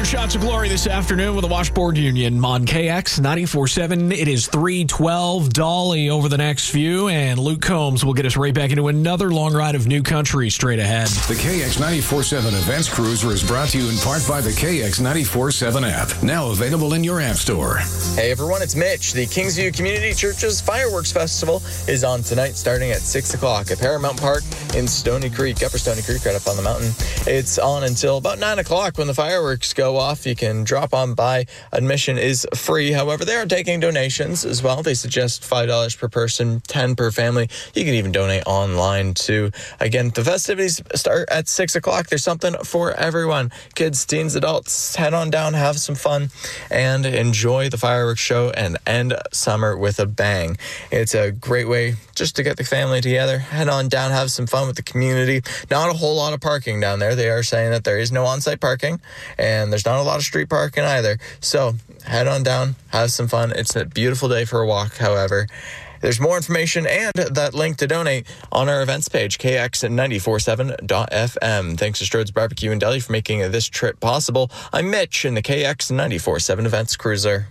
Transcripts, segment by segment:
Shots of glory this afternoon with the Washboard Union on KX 94.7. It is 3:12. Dolly over the next few, and Luke Combs will get us right back into another long ride of new country straight ahead. The KX 94.7 Events Cruiser is brought to you in part by the KX 94.7 app, now available in your app store. Hey everyone, it's Mitch. The Kingsview Community Church's Fireworks Festival is on tonight starting at 6 o'clock at Paramount Park in Stony Creek, Upper Stony Creek, right up on the mountain. It's on until about 9 o'clock when the fireworks go off. You can drop on by. Admission is free. However, they are taking donations as well. They suggest $5 per person, $10 per family. You can even donate online too. Again, the festivities start at 6 o'clock. There's something for everyone. Kids, teens, adults, head on down, have some fun, and enjoy the fireworks show and end summer with a bang. It's a great way just to get the family together. Head on down, have some fun with the community. Not a whole lot of parking down there. They are saying that there is no on-site parking, and there's not a lot of street parking either. So head on down, have some fun. It's a beautiful day for a walk, however. There's more information and that link to donate on our events page, kx947.fm. Thanks to Strode's Barbecue and Deli for making this trip possible. I'm Mitch in the KX 94.7 Events Cruiser.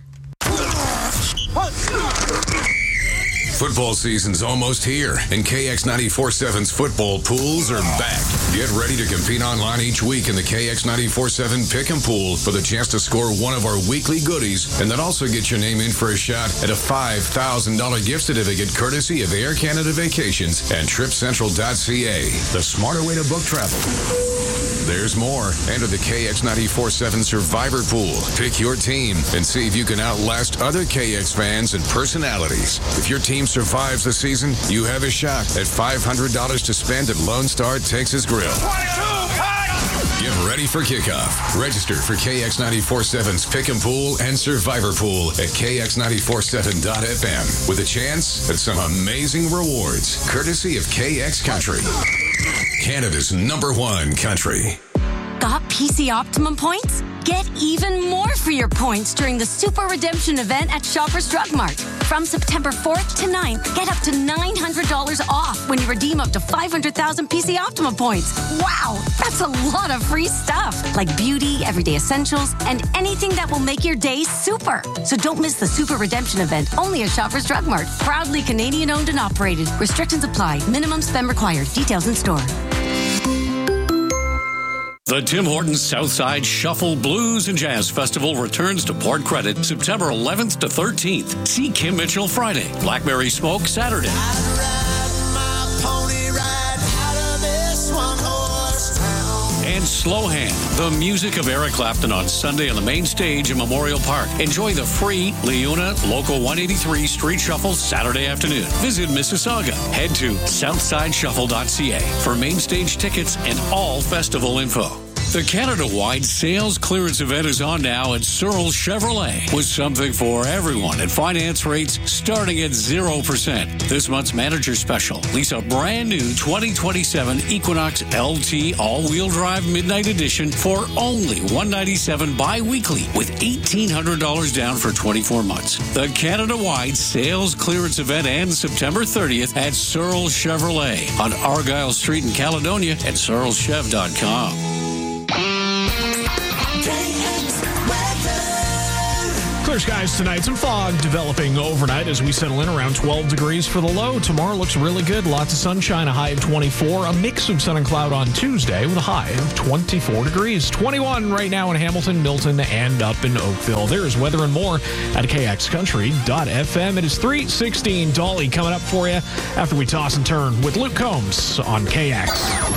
Football season's almost here, and KX 94.7's football pools are back. Get ready to compete online each week in the KX 94.7 Pick 'em Pool for the chance to score one of our weekly goodies, and then also get your name in for a shot at a $5,000 gift certificate courtesy of Air Canada Vacations and TripCentral.ca, the smarter way to book travel. There's more. Enter the KX 94.7 Survivor Pool. Pick your team and see if you can outlast other KX fans and personalities. If your team survives the season, you have a shot at $500 to spend at Lone Star Texas Grill. 22, get ready for kickoff. Register for KX 94.7's Pick 'em Pool and Survivor Pool at KX947.fm with a chance at some amazing rewards, courtesy of KX Country, Canada's #1 country. Got PC Optimum points? Get even more for your points during the Super Redemption event at Shoppers Drug Mart. From September 4th to 9th, get up to $900 off when you redeem up to 500,000 PC Optimum points. Wow, that's a lot of free stuff, like beauty, everyday essentials, and anything that will make your day super. So don't miss the Super Redemption event, only at Shoppers Drug Mart. Proudly Canadian owned and operated. Restrictions apply. Minimum spend required. Details in store. The Tim Hortons Southside Shuffle Blues and Jazz Festival returns to Port Credit September 11th to 13th. See Kim Mitchell Friday, Blackberry Smoke Saturday. And Slow Hand, the music of Eric Clapton on Sunday on the main stage in Memorial Park. Enjoy the free Leona Local 183 Street Shuffle Saturday afternoon. Visit Mississauga. Head to southsideshuffle.ca for main stage tickets and all festival info. The Canada-wide sales clearance event is on now at Searle Chevrolet with something for everyone and finance rates starting at 0%. This month's manager special, lease a brand new 2027 Equinox LT all-wheel drive Midnight Edition for only $197 bi-weekly with $1,800 down for 24 months. The Canada-wide sales clearance event ends September 30th at Searle Chevrolet on Argyle Street in Caledonia at searlechev.com. Clear skies tonight. Some fog developing overnight as we settle in around 12 degrees for the low. Tomorrow looks really good. Lots of sunshine, a high of 24. A mix of sun and cloud on Tuesday with a high of 24 degrees. 21 right now in Hamilton, Milton, and up in Oakville. There is weather and more at kxcountry.fm. It is 3:16. Dolly coming up for you after we toss and turn with Luke Combs on KX.